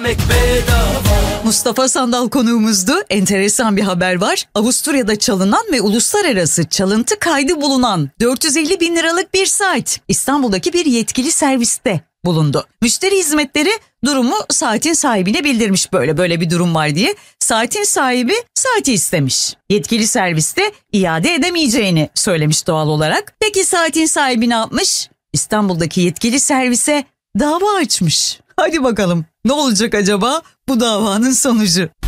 Mustafa Sandal konuğumuzdu. Enteresan bir haber var. Avusturya'da çalınan ve uluslararası çalıntı kaydı bulunan 450 bin liralık bir saat İstanbul'daki bir yetkili serviste bulundu. Müşteri hizmetleri durumu saatin sahibine bildirmiş, böyle bir durum var diye. Saatin sahibi saati istemiş. Yetkili serviste iade edemeyeceğini söylemiş doğal olarak. Peki saatin sahibi ne yapmış? İstanbul'daki yetkili servise dava açmış. Hadi bakalım ne olacak acaba bu davanın sonucu?